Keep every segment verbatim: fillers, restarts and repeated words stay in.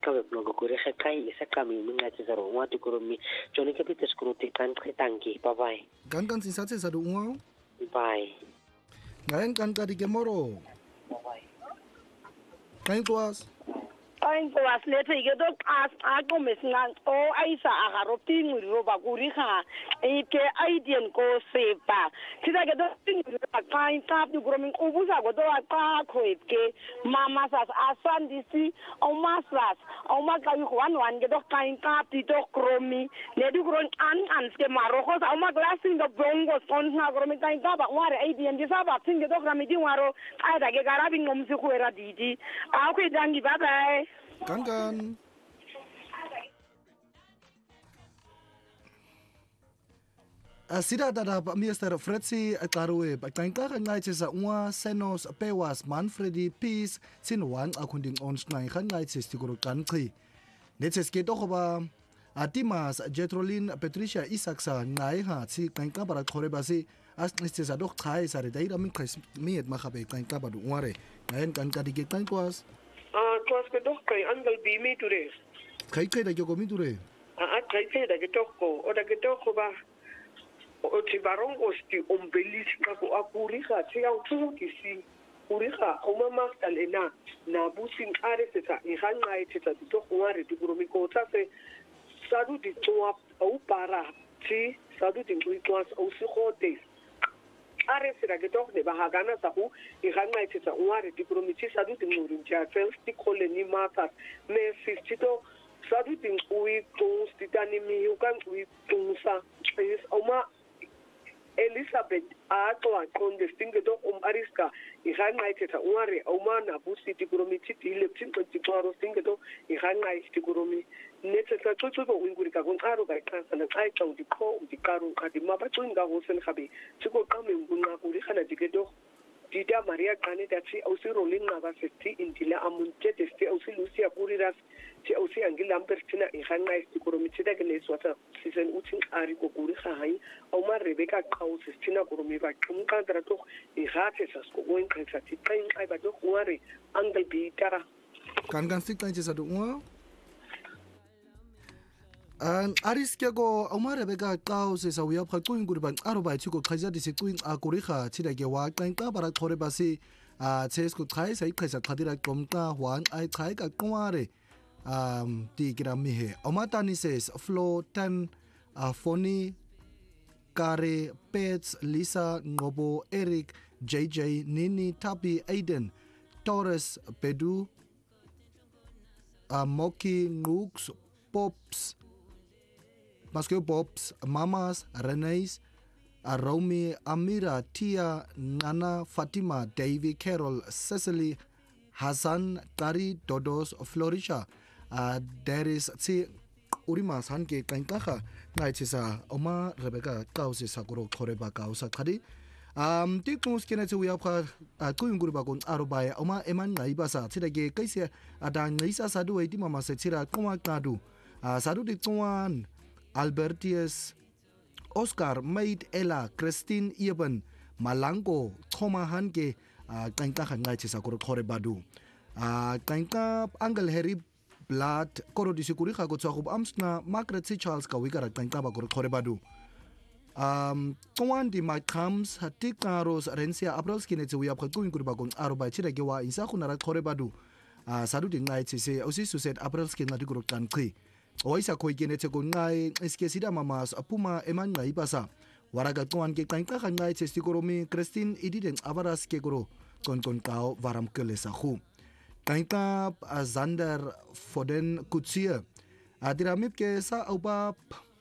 ka be blogo gore ge kai e sa kame mingathi za ro ngwati koromi jone ke pite skruti kan khitangi bye bye kan kan sisathe sa dungwa bye ngayen kan ka dikemoro bye bye kain twas Kain ko aslete ke do as ako mesngan o aisa agaro tinguri roba kuri kha ike aidien ko sepa sida ke do tinguri kain tap du gromin ubusa go do ka ko ke mama sas asandisi o masas o makayi ko wan wan ke do kain tap ti do kromi ne du gron an an ke maroko sa o ma glassing do bongo son na gromi kain tap ware aidien di saba tinge do grami di waro aida ke garabi ngomsi ko era didi a ko dangi bye bye kan kan asida dada mister Fretzi Qarwe baqanqa nqaithe sa unwa Senos Pewas Manfredi Peace sinwan akunding on snai khanqaithe stikoro qanqi nethe sketo goba Atimas Jetrolin Patricia Isaksa nqai ha tsi qanqa bara qhoreba si asnithe sa dok khai sa re daira min khis miet makhabe qanqa badu unware ngayen qanqa dige qanqwas Ah, tuas ke doch kai angal bimi ture. Kai kai da ko mi ture. Ah, kai kai da ke toko, o da ke toko ba. O ti barongo sti ombelis ka ko akuri ka ti au tu ki si. Uri ka o mama talena na busin are se ta i hanga e ta to ngare di guru mi ko ta se sadu di toa au para ti sadu di ngui tuas au si khote. Are se ke toko de bahagana sa hu i hanga e ta ngare di guru mi ti sadu di nguru ja fel sti kole ni mata me fifty-two sadu di ngui to sti tani mi u kan ngui to sa is oma Elizabeth ato akonde stinge do um ariska i hanga e ta ngare oma na busi di guru mi ti ti le tin ko ti twaro stinge do i hanga e ti guru mi netse sa tsotso go nguri ka go aro ga kansa na ai tsa di ko di karu ka di maba tsunga go sen khabe tsiko ka me ngunga go ri khana dikedo Dida Maria Kane that she also rolling Nava Festi in Dila Amunte, the also Lucia Buriras, she also Angilambertina in Hanga is to Goromita Gneswata, season Utin Ariko Gurihai, Omar Rebecca Kaus, Tina Goromiva, Kumkandrato, in Hates, going Kansati, Kain Ibado, Wari, Angle B. Tara. Kan kan sik tanche sa dungwa an ariske go Omar Rebecca Kaus sa wiya phakuin gurban aroba chiko khaja dise kuin akuriha chida ge wa kanqa bara khore basi a chesku khai sai khaisa khadira komta wan ai khai ka kware um ti gram mi he Omatani says flow ten uh, Foni Kare Pets Lisa Ngobo Eric J J Nini Tapi Aiden Torres Pedu uh, Moki Nooks Pops Maskeo Pops Mamas Rene's Romy Amira Tia Nana Fatima Davy Carol Cecily Hassan Tari Dodos Florisha uh, there is tsi Urima Sanke Kankaha Naitisa Oma Rebecca Kausi Sakuro Koreba Kausa Kadi um Tikus Keneti we have Kuyungurbagun Arubaya Oma Eman Naibasa Tidage Kaisia Adan Nisa Sadu Edima Setira Kuma Kadu uh, Sadu Tituan Albertius Oscar Maid Ella Christine Eben Malango Thoma Hanke Kankaha Naitisa Kuro Korebadu uh Kanka Angel Harry Blood Koro Disikuriha go tsagub amsna Margaret C. Charles ka wigara tankaba go khorebadu um twan di my comes hatika ros Rencia Abralski ne tsuya phakuin kurba gon aroba chira ge wa isa khunara khorebadu a sadu di ngai tse osi suset Abralski ngadi go tanqi oisa khoigene tse go ngai iske sida mamas apuma eman ngai basa waraga twan ke kanka ngai tse sikoromi Christine ididen avaras ke goro kon kon kao varam kele sa khu Kanka Zander Foden Kutsia Adiramip ke sa ubab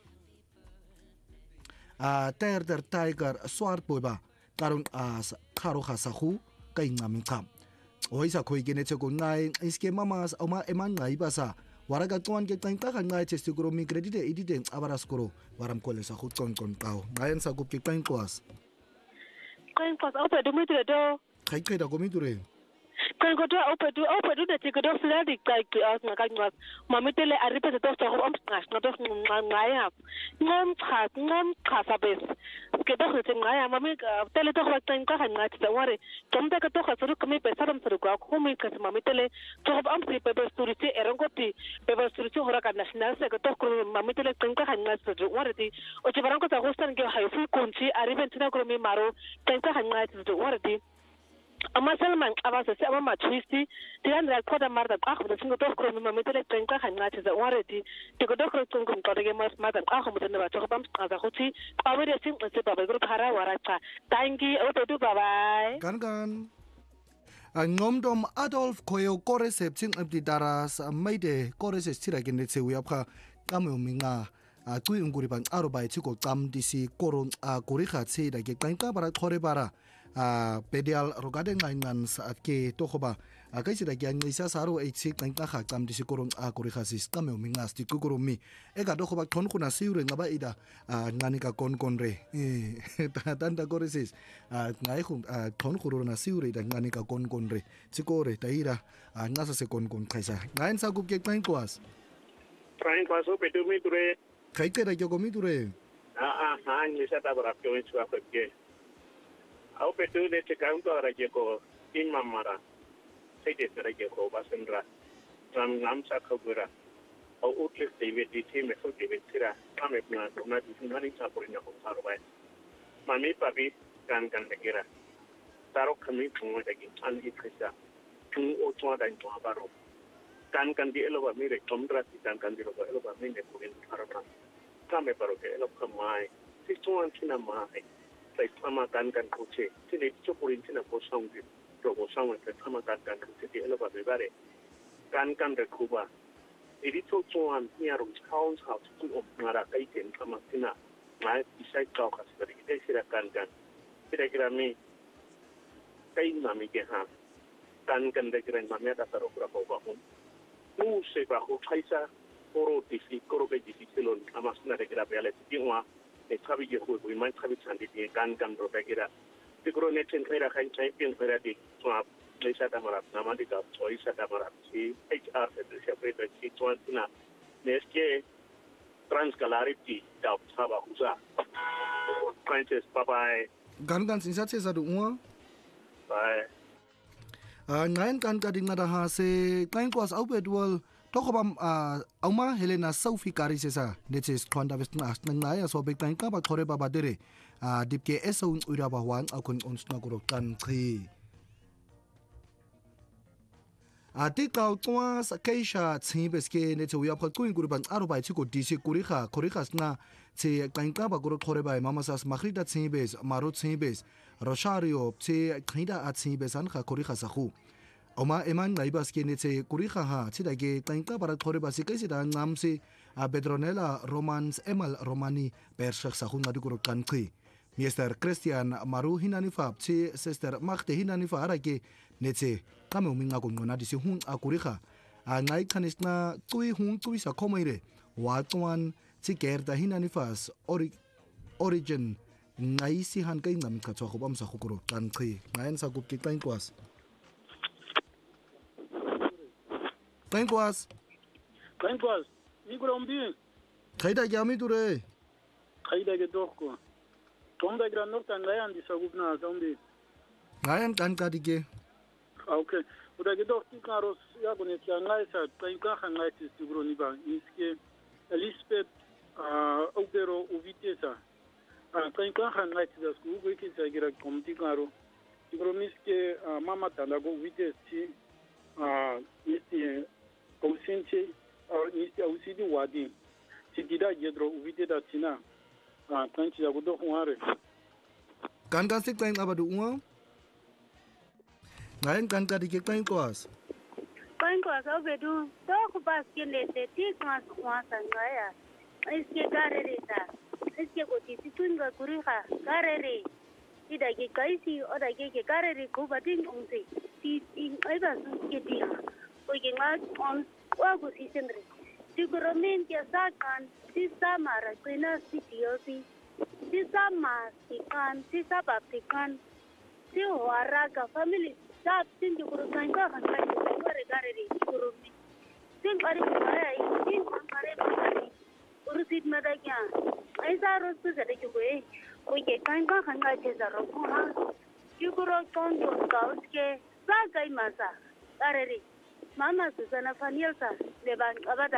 a ter der tiger swart boba karun as kharo khasahu kai ngamin kam oisa khoi gene che go ngai iske mamas oma eman ngai basa waraga tuan ke kanka ngai che siguro mi credit editen abaras koro waram kole sa khut kon kon tao ngayen sa gup ke kain kwas kain kwas opa do mitre do kai kai da go miture kan ko to ope to ope to de ko do fla di kai as na kan mas mamitele aripe to to ko am smash na to ngaya ngom khat ngom khasabes ke to se ngaya mami tele to ko tan ka kan ngati ware tom ta to ko suru kami pesa ram suru ko ko mi kas mamitele to am pri pe security erongoti pe security hora kan national se ko to ko mamitele tan ka kan ngati to ware di o che baranko ta hostan ke hay fu kunci aripe tina ko mi maro tan ka kan ngati to ware di amma salman abasa sai amma twisti tiyan da koda marda akhu da singo dokro mi mami tele tenka khangati za waredi tiko dokro tungu mtode ge mas madan akhu mutane ba to bam kaza khuti awere sin se baba guru khara waracha tangi oto du bye kan kan ngomdom Adolf koyo koresep sin abdi daras maide koreses tira ge netse uyapha kamo minga a tui nguri bang aro bai tiko tam disi koron a guri khatsi da ge tanka bara khore bara a pedial rogade ngan sa ke to khoba a kai sida gyang isa saro e chi tang ka kha tam disi koron a kuri khasis kame mi ngas ti kukuru mi e ga do khoba thon khuna siure ngaba ida a ngani ka kon kon re e ta tan da koresis a ngai khun a thon khuru na siure da ngani ka kon kon re chikore ta ira a ngasa se kon kon khaisa ngain sa gup ke tang kwas tang kwas o petu mi ture kai ke da yo mi ture a a ha ni sa ta bra pyo chwa ke au petu de te kaunto ara ke ko in mamara sai de tera ke ko basendra ram nam sa khobura au utle de ve de te me so de ve tira ame na na di na ni sa por ina ko saro bai mami papi kan kan de kira saro khami phung de ki an i khisa phung o twa dai to baro kan kan di elo ba mi re tomdra ti kan kan di ro elo ba mi de ko in arama kame paro ke elo khamai si tuan china mai sai tama kan kan kuche tine chopurin tina ko songdi to ko songwe te tama kan kan kuche ti elo ba be bare kan kan de kuba iri to tuan nia ro chaun cha tu o ngara kai ten tama tina mai isai ka ka sari ite sira kan kan sira grami kai na mi ke ha kan kan de gran ma me ta ro pra ko ba ko nu se ba ko faisa oro ti si koro ke ti silon amas na de gra be ale ti wa e tabi je ko ko man tabi sandi di kan kan ro be gira ti koro ne ten khaira kan champion khaira di so ap le sa tamara na ma di ka so isa tamara si h r se se pre de si to antina ne ske transcalarity da saba usa Princess bye bye gan gan sin sa che sa du wa bye a nine kan ka ding na da ha se kain kwas au bedwal to khobam a auma Helena Sophie kari sesa neches khonda west na na ya so bek tan ka ba khore ba ba dere a dipke eso ura ba wan akun onsna gro kan khi a ti ka twa sa keisha chi beske ne chu ya phot kuin guru ban aro bai chi ko dc kuri kha kuri khas na che kan ka ba gro khore ba mama sas makhrida chi bes maro chi bes rosario che khida a chi besan kha kuri khasa khu Oma eman naibas ke neche kuriha ha chidage tainka bara thore basi kaisi da ngam se Bedronella Romans Emal Romani pershak sa hun ngadu kan khi Mister Christian Maru hinani fap che sister machte hinani fa arake neche kamu minga kun ngona disi hun akuriha a ngai khanisna tui hun tui sa khomaire wa twan chi ker da hinani fas ori origin ngai si han kai ngam ka chokobam sa khukuro kan khi ngain sa gup ki tain kwas Thank was. Thank was. Igor umbi. Kaida yami dure. Kaida ge dokko. Tonda gran nokta ngayan di sagubna zombi. Ngayan kan kadige. Okay. Uda ge dokki karos ya gone tya ngaisa tainka khangai tis gro ni ba. Iske Elizabeth a obero uvitesa. A tainka khangai tis ku go ki sagira komti karo. Igro miske mama talago uvitesi a isti Ausinti or isti ausidi wadi sidida jedro uvite da tina ah tanti ya godo hunare kan kan sik tain abadu uwa ngain kan ka dik tain kwas tain kwas obedu to ku bas kende te ti kwas kwas ngaya iske garere ta iske goti tunga kuriha garere ida ke kaisi oda ke ke garere ku batin unse ti ai ba su ke dia Oye, on wago si sendre. Sicuramente sacan si samara kena si tiosi. Si sama si kan si sabapikan si waraga family Stop, think you could find out and try to regard it. Think I didn't think I'm Urusit Madagan. I saw Rosas at the way. We get kind of and I just a rock. You could all come to Gauske, Sagai Masa, Arari, Mama Susana Fanilsa, the bank about